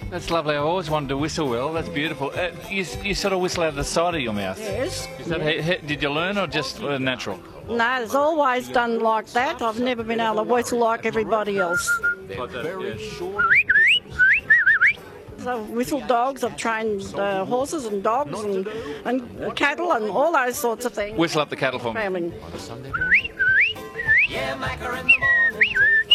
That's lovely. I've always wanted to whistle well. That's beautiful. You sort of whistle out of the side of your mouth. Yes. Is that, did you learn or just natural? No, it's always done like that. I've never been able to whistle like everybody else. Like that, yeah. So I've whistled dogs, I've trained horses and dogs and cattle and all those sorts of things. Whistle up the cattle for me. Family. Yeah, Macca in the morning.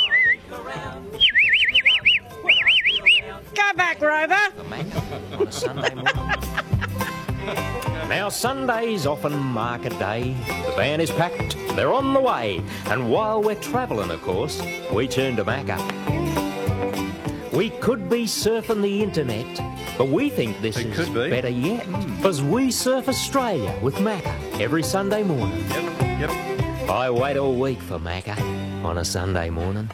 Go back, Rover. Macca on a Sunday morning. Now Sunday's often market day. The van is packed, they're on the way. And while we're travelling, of course, we turn to Macca. We could be surfing the internet, but we think this is better yet. Because we surf Australia with Macca every Sunday morning. Yep. I wait all week for Macca on a Sunday morning.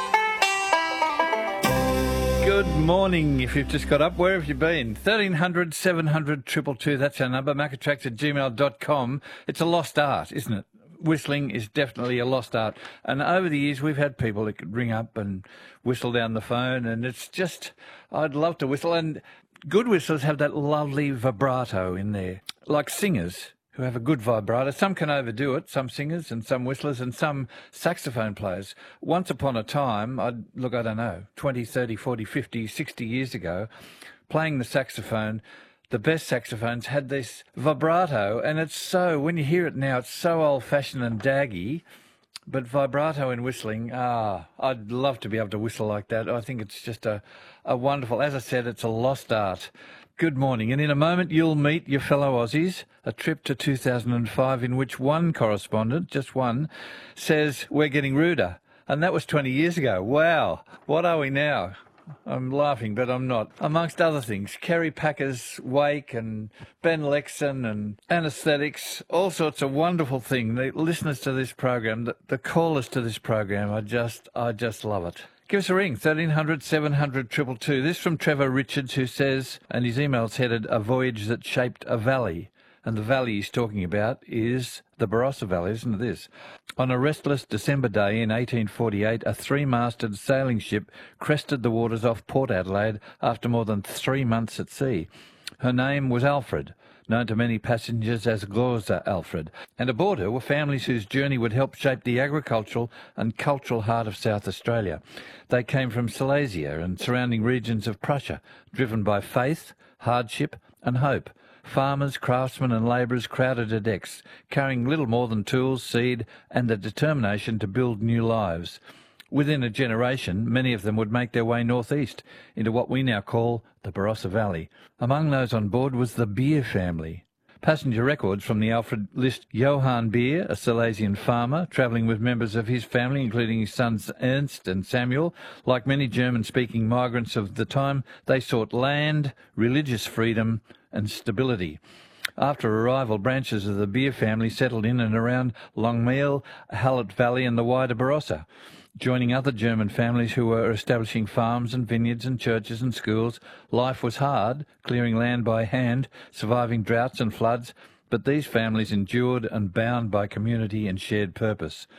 Good morning. If you've just got up, where have you been? 1300 700 222, that's our number, maccatracks@gmail.com. It's a lost art, isn't it? Whistling is definitely a lost art. And over the years, we've had people that could ring up and whistle down the phone, and it's just, I'd love to whistle. And good whistlers have that lovely vibrato in there, like singers who have a good vibrato. Some can overdo it, some singers and some whistlers and some saxophone players. Once upon a time, I don't know, 20, 30, 40, 50, 60 years ago, playing the saxophone, the best saxophones had this vibrato, and it's so, when you hear it now, it's so old-fashioned and daggy, but vibrato in whistling, I'd love to be able to whistle like that. I think it's just a wonderful, as I said, it's a lost art. Good morning, and in a moment you'll meet your fellow Aussies, a trip to 2005 in which one correspondent, just one, says we're getting ruder, and that was 20 years ago. Wow, what are we now? I'm laughing, but I'm not. Amongst other things, Kerry Packer's wake and Ben Lexon and anaesthetics, all sorts of wonderful things. The listeners to this program, the callers to this program, I just love it. Give us a ring, 1300 700 222. This from Trevor Richards, who says, and his email's headed, "A voyage that shaped a valley." And the valley he's talking about is the Barossa Valley, isn't it this? On a restless December day in 1848, a three-masted sailing ship crested the waters off Port Adelaide after more than 3 months at sea. Her name was Alfred, known to many passengers as Gauza Alfred, and aboard her were families whose journey would help shape the agricultural and cultural heart of South Australia. They came from Silesia and surrounding regions of Prussia, driven by faith, hardship and hope. Farmers, craftsmen and labourers crowded her decks, carrying little more than tools, seed and the determination to build new lives. Within a generation, many of them would make their way northeast into what we now call the Barossa Valley. Among those on board was the Beer family. Passenger records from the Alfred list Johann Beer, a Silesian farmer, travelling with members of his family, including his sons Ernst and Samuel. Like many German-speaking migrants of the time, they sought land, religious freedom and stability. After arrival, branches of the Beer family settled in and around Longmeal, Hallett Valley and the wider Barossa, joining other German families who were establishing farms and vineyards and churches and schools. Life was hard, clearing land by hand, surviving droughts and floods, but these families endured and bound by community and shared purpose.